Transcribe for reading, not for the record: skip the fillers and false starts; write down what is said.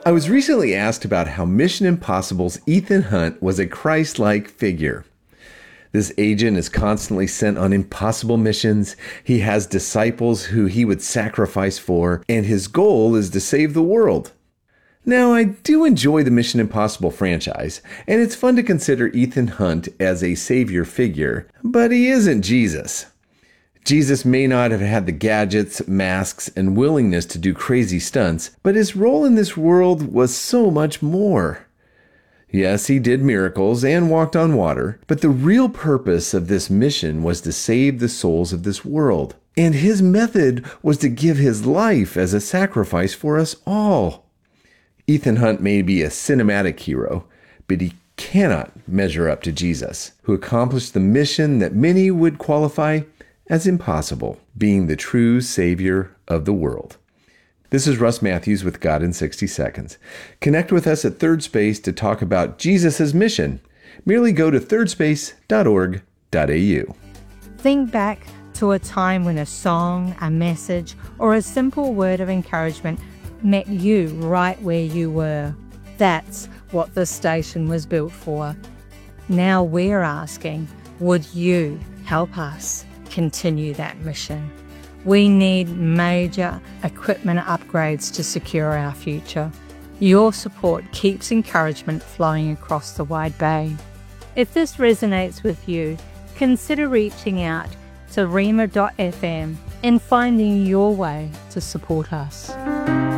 I was recently asked about how Mission Impossible's Ethan Hunt was a Christ-like figure. This agent is constantly sent on impossible missions. He has disciples who he would sacrifice for, and his goal is to save the world. Now, I do enjoy the Mission Impossible franchise, and it's fun to consider Ethan Hunt as a savior figure, but he isn't Jesus. Jesus may not have had the gadgets, masks, and willingness to do crazy stunts, but his role in this world was so much more. Yes, he did miracles and walked on water, but the real purpose of this mission was to save the souls of this world. And his method was to give his life as a sacrifice for us all. Ethan Hunt may be a cinematic hero, but he cannot measure up to Jesus, who accomplished the mission that many would qualify as impossible, being the true Savior of the world. This is Russ Matthews with God in 60 Seconds. Connect with us at Third Space to talk about Jesus' mission. Merely go to thirdspace.org.au. Think back to a time when a song, a message, or a simple word of encouragement met you right where you were. That's what this station was built for. Now we're asking, would you help us continue that mission? We need major equipment upgrades to secure our future. Your support keeps encouragement flowing across the wide bay. If this resonates with you, consider reaching out to Rhema.fm and finding your way to support us.